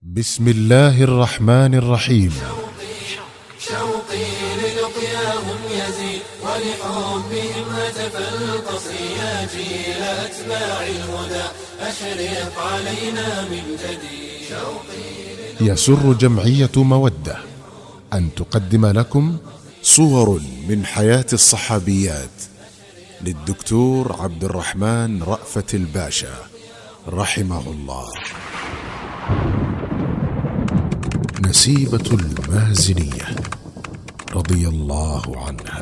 بسم الله الرحمن الرحيم. شوقي للقياهم يزيد ولحبهم هتف القصي يا جيل أتباع الهدى أشرق علينا من جديد. يسر جمعية مودة أن تقدم لكم صور من حياة الصحابيات للدكتور عبد الرحمن رأفت الباشا رحمه الله. نسيبة المازنية رضي الله عنها.